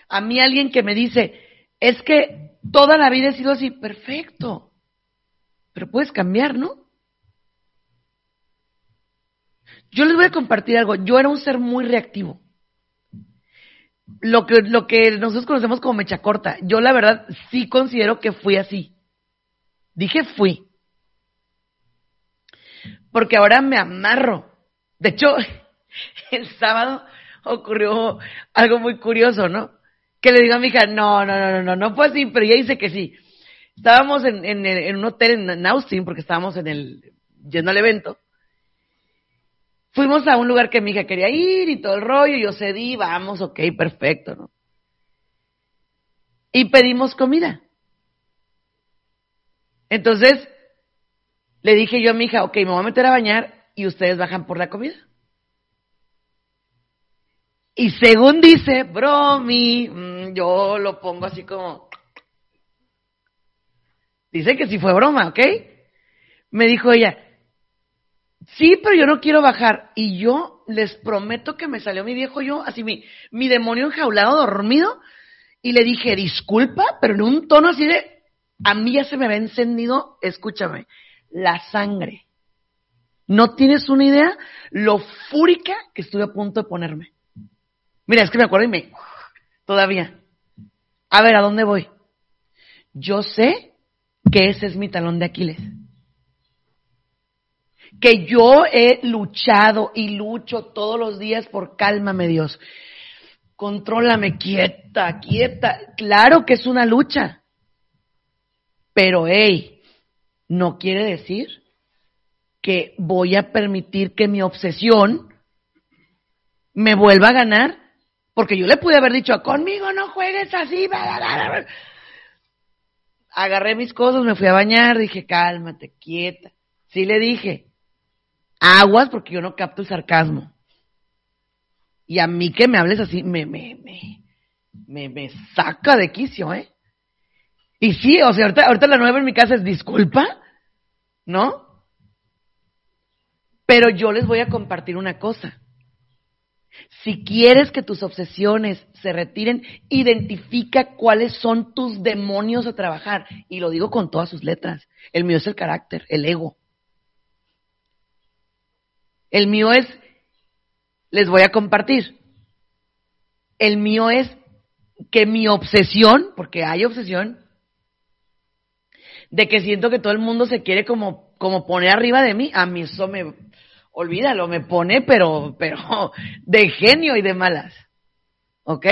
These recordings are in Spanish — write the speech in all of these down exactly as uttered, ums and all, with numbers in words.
A mí alguien que me dice, es que toda la vida he sido así, perfecto, pero puedes cambiar, ¿no? Yo les voy a compartir algo, yo era un ser muy reactivo. Lo que, lo que nosotros conocemos como mecha corta, yo la verdad sí considero que fui así. Dije fui. Porque ahora me amarro. De hecho, el sábado ocurrió algo muy curioso, ¿no? Que le digo a mi hija, no, no, no, no, no, no fue así, pero ella dice que sí. Estábamos en, en, en un hotel en, en Austin, porque estábamos en el, yendo al evento. Fuimos a un lugar que mi hija quería ir y todo el rollo, yo cedí, vamos, ok, perfecto, ¿no? Y pedimos comida. Entonces, le dije yo a mi hija, ok, me voy a meter a bañar y ustedes bajan por la comida. Y según dice, bromi, mmm, yo lo pongo así como... Dice que sí fue broma, ¿ok? Me dijo ella, sí, pero yo no quiero bajar. Y yo les prometo que me salió mi viejo yo, así mi, mi demonio enjaulado, dormido, y le dije, disculpa, pero en un tono así de, a mí ya se me había encendido, escúchame, la sangre. No tienes una idea lo fúrica que estuve a punto de ponerme. Mira, es que me acuerdo y me... Todavía. A ver, ¿a dónde voy? Yo sé que ese es mi talón de Aquiles. Que yo he luchado y lucho todos los días por cálmame, Dios. Contrólame, quieta, quieta. Claro que es una lucha. Pero, hey, no quiere decir que voy a permitir que mi obsesión me vuelva a ganar. Porque yo le pude haber dicho, conmigo no juegues así. Bla, bla, bla. Agarré mis cosas, me fui a bañar, dije, cálmate, quieta. Sí le dije, aguas porque yo no capto el sarcasmo. Y a mí que me hables así, me, me, me, me, me saca de quicio, ¿eh? Y sí, o sea, ahorita, ahorita la nueva en mi casa es disculpa, ¿no? Pero yo les voy a compartir una cosa. Si quieres que tus obsesiones se retiren, identifica cuáles son tus demonios a trabajar. Y lo digo con todas sus letras. El mío es el carácter, el ego. El mío es, les voy a compartir. El mío es que mi obsesión, porque hay obsesión, de que siento que todo el mundo se quiere como, como poner arriba de mí, a mí eso me... Olvídalo, me pone, pero, pero de genio y de malas. ¿Ok?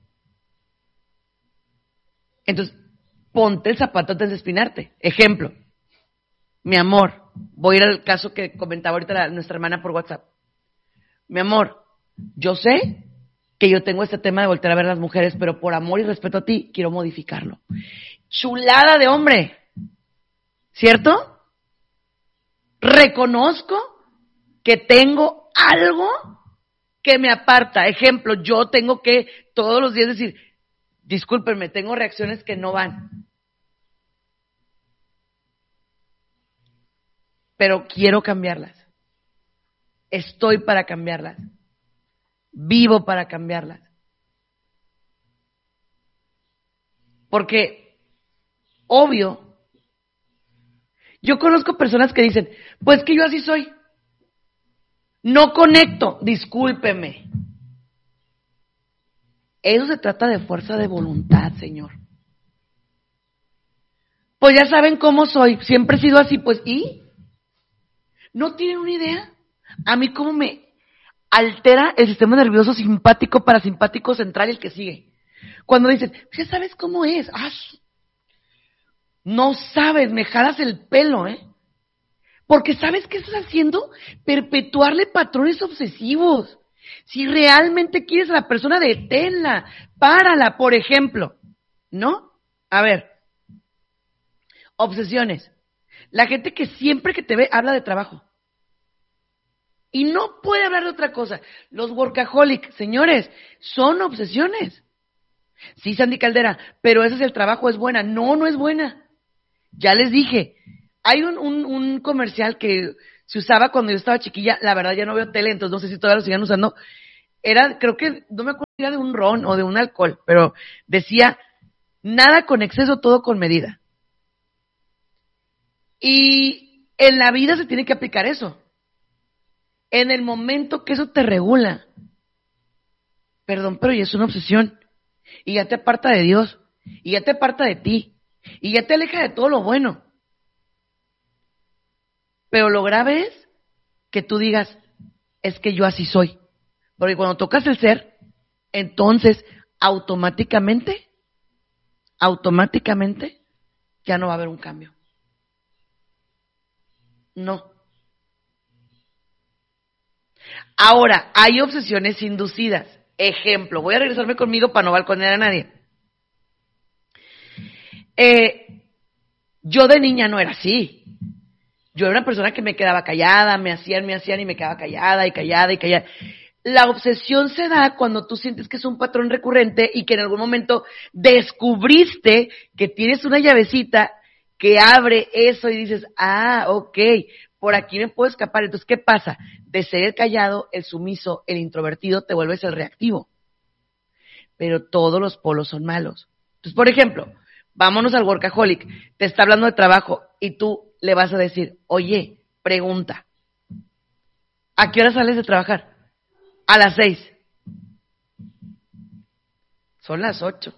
Entonces, ponte el zapato antes de espinarte. Ejemplo, mi amor, voy a ir al caso que comentaba ahorita la, nuestra hermana por WhatsApp. Mi amor, yo sé que yo tengo este tema de voltear a ver a las mujeres, pero por amor y respeto a ti, quiero modificarlo. Chulada de hombre, ¿cierto? Reconozco que tengo algo que me aparta. Ejemplo, yo tengo que todos los días decir, discúlpenme, tengo reacciones que no van. Pero quiero cambiarlas. Estoy para cambiarlas. Vivo para cambiarlas. Porque, obvio, yo conozco personas que dicen, pues que yo así soy. No conecto, discúlpeme. Eso se trata de fuerza de voluntad, Señor. Pues ya saben cómo soy, siempre he sido así, pues, ¿y? ¿No tienen una idea? A mí cómo me altera el sistema nervioso simpático, parasimpático, central, el que sigue. Cuando dicen, ya sabes cómo es. ¡Ah! No sabes, me jalas el pelo, ¿eh? Porque ¿sabes qué estás haciendo? Perpetuarle patrones obsesivos. Si realmente quieres a la persona, deténla, párala, por ejemplo. ¿No? A ver. Obsesiones. La gente que siempre que te ve habla de trabajo. Y no puede hablar de otra cosa. Los workaholics, señores, son obsesiones. Sí, Sandy Caldera, pero ese es el trabajo, es buena. No, no es buena. Ya les dije. Hay un, un, un comercial que se usaba cuando yo estaba chiquilla, la verdad ya no veo tele, entonces no sé si todavía lo sigan usando. era, creo que, no me acuerdo si era de un ron o de un alcohol, pero decía, nada con exceso, todo con medida. Y en la vida se tiene que aplicar eso. En el momento que eso te regula, perdón, pero ya es una obsesión, y ya te aparta de Dios, y ya te aparta de ti, y ya te aleja de todo lo bueno. Pero lo grave es que tú digas, es que yo así soy. Porque cuando tocas el ser, entonces automáticamente, automáticamente, ya no va a haber un cambio. No. Ahora, hay obsesiones inducidas. Ejemplo, voy a regresarme conmigo para no balconear a nadie. Eh, yo de niña no era así. Yo era una persona que me quedaba callada, me hacían, me hacían y me quedaba callada y callada y callada. La obsesión se da cuando tú sientes que es un patrón recurrente y que en algún momento descubriste que tienes una llavecita que abre eso y dices, ah, ok, por aquí me puedo escapar. Entonces, ¿qué pasa? De ser el callado, el sumiso, el introvertido, te vuelves el reactivo. Pero todos los polos son malos. Entonces, por ejemplo, vámonos al workaholic, te está hablando de trabajo y tú le vas a decir, oye, pregunta, ¿a qué hora sales de trabajar? A las seis. Son las ocho.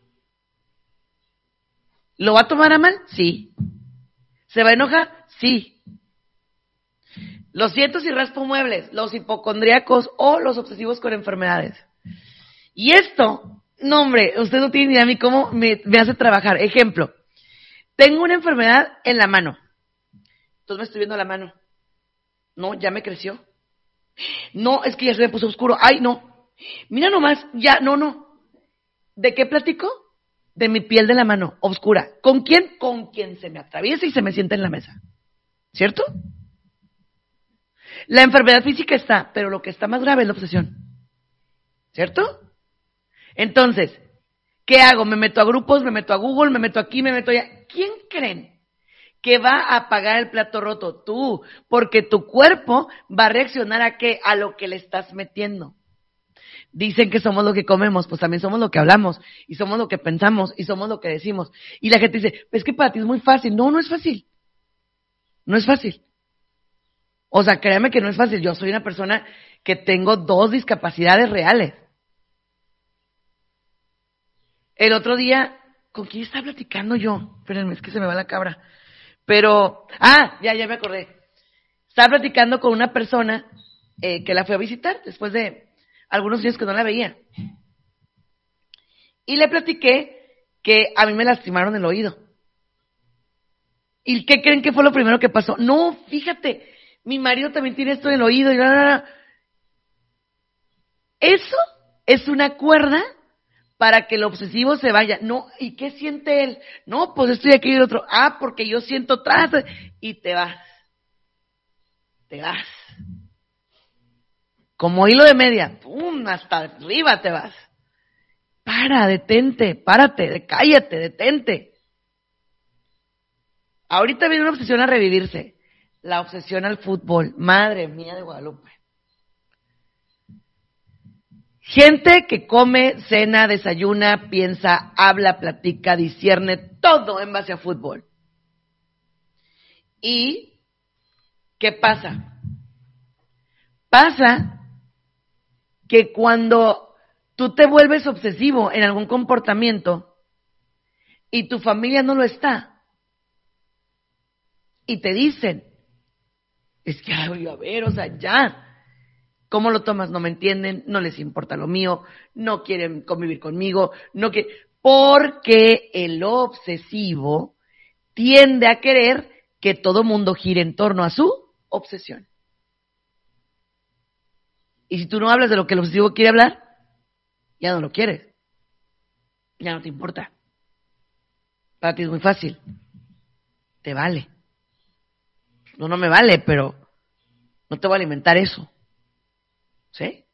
¿Lo va a tomar a mal? Sí. ¿Se va a enojar? Sí. Lo siento si raspo muebles, los hipocondríacos o los obsesivos con enfermedades. Y esto, no hombre, usted no tiene ni idea de cómo me, me hace trabajar. Ejemplo, tengo una enfermedad en la mano. Entonces me estoy viendo la mano. No, ya me creció. No, es que ya se me puso oscuro. Ay, no. Mira nomás, ya, no, no. ¿De qué platico? De mi piel de la mano, oscura. ¿Con quién? Con quien se me atraviesa y se me sienta en la mesa. ¿Cierto? La enfermedad física está, pero lo que está más grave es la obsesión. ¿Cierto? Entonces, ¿qué hago? Me meto a grupos, me meto a Google, me meto aquí, me meto allá. ¿Quién creen que va a pagar el plato roto? Tú, porque tu cuerpo va a reaccionar a qué, a lo que le estás metiendo. Dicen que somos lo que comemos, pues también somos lo que hablamos, y somos lo que pensamos, y somos lo que decimos. Y la gente dice, es que para ti es muy fácil. No, no es fácil. No es fácil. O sea, créeme que no es fácil. Yo soy una persona que tengo dos discapacidades reales. El otro día, ¿con quién estaba platicando yo? Espérenme, es que se me va la cabra. Pero, ah, ya, ya me acordé. Estaba platicando con una persona eh, que la fui a visitar después de algunos días que no la veía. Y le platiqué que a mí me lastimaron el oído. ¿Y qué creen que fue lo primero que pasó? No, fíjate, mi marido también tiene esto en el oído. Y bla, bla, bla. Eso es una cuerda para que el obsesivo se vaya. No, ¿y qué siente él? No, pues estoy aquí y el otro. Ah, porque yo siento atrás. Y te vas. Te vas. Como hilo de media. ¡Pum! Hasta arriba te vas. Para, detente, párate, cállate, detente. Ahorita viene una obsesión a revivirse. La obsesión al fútbol. Madre mía de Guadalupe. Gente que come, cena, desayuna, piensa, habla, platica, discierne, todo en base a fútbol. ¿Y qué pasa? Pasa que cuando tú te vuelves obsesivo en algún comportamiento y tu familia no lo está, y te dicen, es que, ay, a ver, o sea, ya. ¿Cómo lo tomas? No me entienden, no les importa lo mío, no quieren convivir conmigo, no que porque el obsesivo tiende a querer que todo mundo gire en torno a su obsesión. Y si tú no hablas de lo que el obsesivo quiere hablar, ya no lo quieres, ya no te importa. Para ti es muy fácil, te vale. No, no me vale, pero no te voy a alimentar eso. ¿Sí?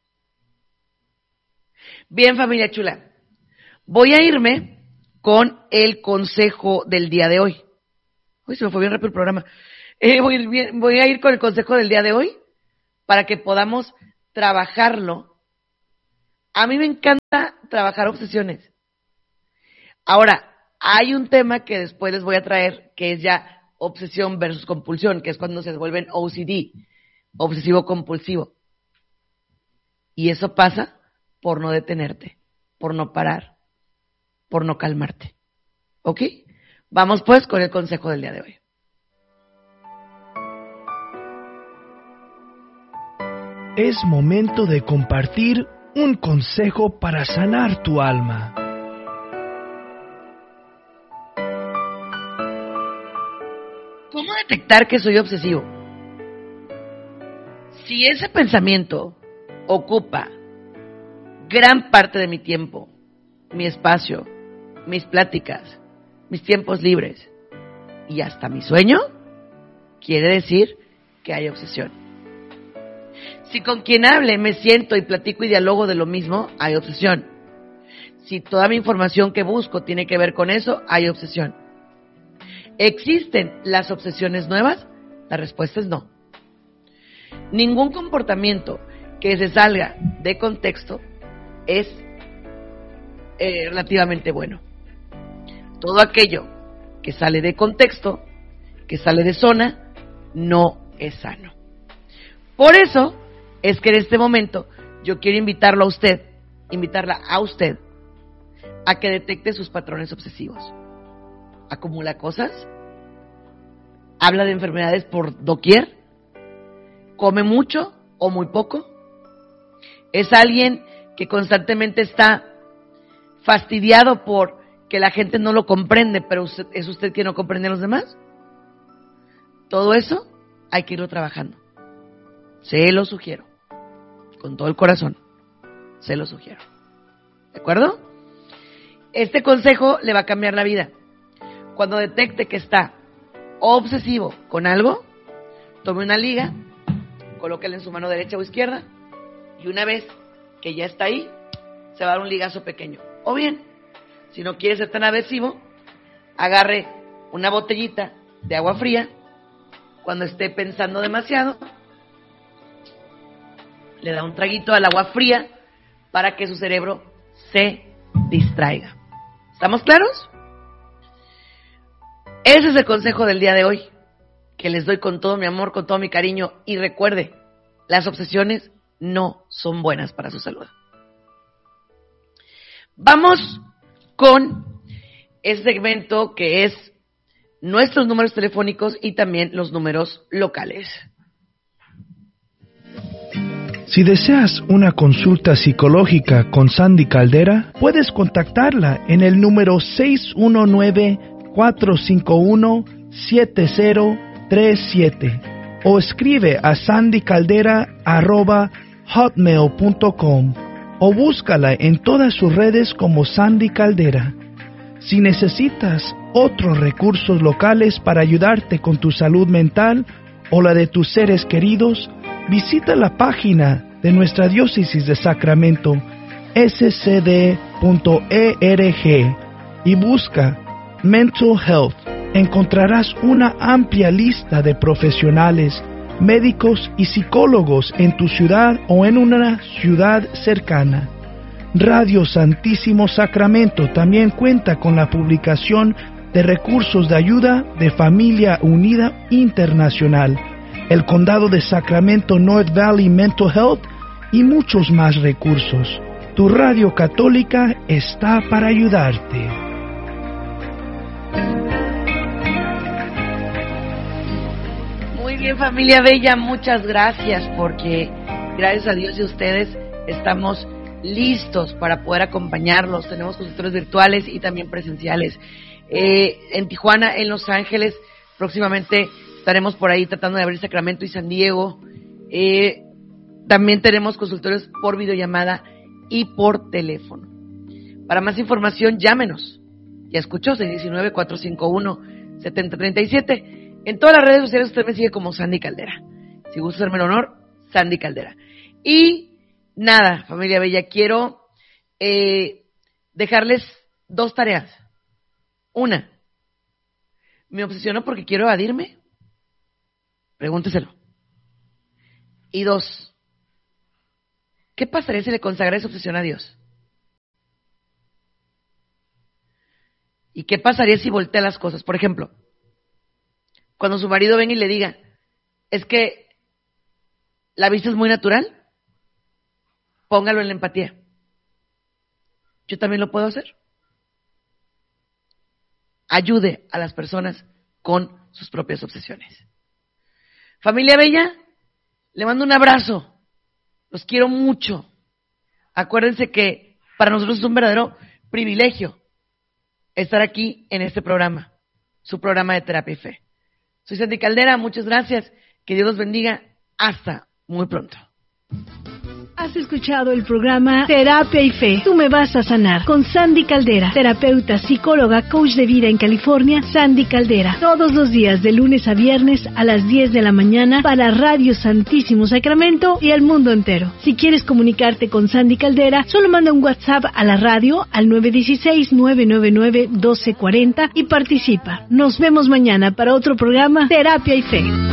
Bien, familia chula, voy a irme con el consejo del día de hoy. Uy, se me fue bien rápido el programa. Eh, voy, voy a ir con el consejo del día de hoy para que podamos trabajarlo A mí me encanta trabajar obsesiones. Ahora, hay un tema que después les voy a traer, que es ya obsesión versus compulsión, que es cuando se vuelven O C D, obsesivo compulsivo. Y eso pasa por no detenerte, por no parar, por no calmarte. ¿Ok? Vamos pues con el consejo del día de hoy. Es momento de compartir un consejo para sanar tu alma. ¿Cómo detectar que soy obsesivo? Si ese pensamiento ocupa gran parte de mi tiempo, mi espacio, mis pláticas, mis tiempos libres y hasta mi sueño, quiere decir que hay obsesión. Si con quien hable me siento y platico y dialogo de lo mismo, hay obsesión. Si toda mi información que busco tiene que ver con eso, hay obsesión. ¿Existen las obsesiones nuevas? La respuesta es no. Ningún comportamiento que se salga de contexto es eh, relativamente bueno. Todo aquello que sale de contexto, que sale de zona, no es sano. Por eso es que en este momento yo quiero invitarlo a usted, invitarla a usted, a que detecte sus patrones obsesivos. Acumula cosas, habla de enfermedades por doquier, come mucho o muy poco, es alguien que constantemente está fastidiado por que la gente no lo comprende, pero usted, es usted quien no comprende a los demás. Todo eso hay que irlo trabajando. Se lo sugiero, con todo el corazón, se lo sugiero. ¿De acuerdo? Este consejo le va a cambiar la vida. Cuando detecte que está obsesivo con algo, tome una liga, colóquela en su mano derecha o izquierda, y una vez que ya está ahí, se va a dar un ligazo pequeño. O bien, si no quiere ser tan agresivo, agarre una botellita de agua fría, cuando esté pensando demasiado, le da un traguito al agua fría para que su cerebro se distraiga. ¿Estamos claros? Ese es el consejo del día de hoy, que les doy con todo mi amor, con todo mi cariño. Y recuerde, las obsesiones no son buenas para su salud. Vamos con este segmento que es nuestros números telefónicos y también los números locales. Si deseas una consulta psicológica con Sandy Caldera, puedes contactarla en el número seis uno nueve, cuatro cinco uno, siete cero tres siete o escribe a sandycaldera arroba hotmail punto com o búscala en todas sus redes como Sandy Caldera. Si necesitas otros recursos locales para ayudarte con tu salud mental o la de tus seres queridos, visita la página de nuestra diócesis de Sacramento, s c d punto org, y busca Mental Health. Encontrarás una amplia lista de profesionales, médicos y psicólogos en tu ciudad o en una ciudad cercana. Radio Santísimo Sacramento también cuenta con la publicación de recursos de ayuda de Familia Unida Internacional, el Condado de Sacramento North Valley Mental Health y muchos más recursos. Tu radio católica está para ayudarte. Muy bien, familia bella, muchas gracias, porque gracias a Dios y a ustedes estamos listos para poder acompañarlos. Tenemos consultorios virtuales y también presenciales. Eh, en Tijuana, en Los Ángeles, próximamente estaremos por ahí tratando de abrir Sacramento y San Diego. Eh, también tenemos consultorios por videollamada y por teléfono. Para más información, llámenos. Ya escuchó, seis uno nueve, cuatro cinco uno, siete cero tres siete. En todas las redes sociales usted me sigue como Sandy Caldera. Si gusta hacerme el honor, Sandy Caldera. Y nada, familia bella, quiero eh, dejarles dos tareas. Una, ¿me obsesiono porque quiero evadirme? Pregúnteselo. Y dos, ¿qué pasaría si le consagrara esa obsesión a Dios? ¿Y qué pasaría si voltea las cosas? Por ejemplo, cuando su marido venga y le diga, es que la vista es muy natural, póngalo en la empatía. Yo también lo puedo hacer. Ayude a las personas con sus propias obsesiones. Familia bella, le mando un abrazo. Los quiero mucho. Acuérdense que para nosotros es un verdadero privilegio estar aquí en este programa, su programa de Terapia y Fe. Soy Sandy Caldera, muchas gracias. Que Dios los bendiga. Hasta muy pronto. Has escuchado el programa Terapia y Fe. Tú me vas a sanar con Sandy Caldera, terapeuta, psicóloga, coach de vida en California. Sandy Caldera, todos los días de lunes a viernes a las diez de la mañana para Radio Santísimo Sacramento y el mundo entero. Si quieres comunicarte con Sandy Caldera, solo manda un WhatsApp a la radio al nueve uno seis, nueve nueve nueve, uno dos cuatro cero y participa. Nos vemos mañana para otro programa Terapia y Fe.